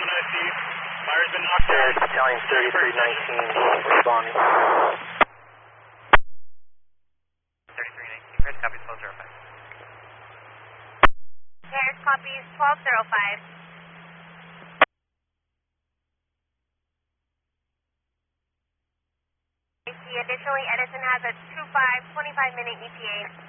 Fire's been knocked down. Battalion 3319 responding. 3319, Harris copies 1205. Harris copies 1205. Additionally, Edison has a 25-minute ETA.